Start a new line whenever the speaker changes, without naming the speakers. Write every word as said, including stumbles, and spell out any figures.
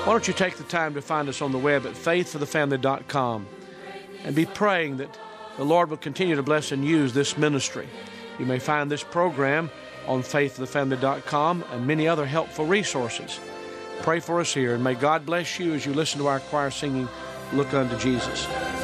Why don't you take the time to find us on the web at faith for the family dot com and be praying that the Lord will continue to bless and use this ministry. You may find this program on faith for the family dot com and many other helpful resources. Pray for us here, and may God bless you as you listen to our choir singing, Look Unto Jesus.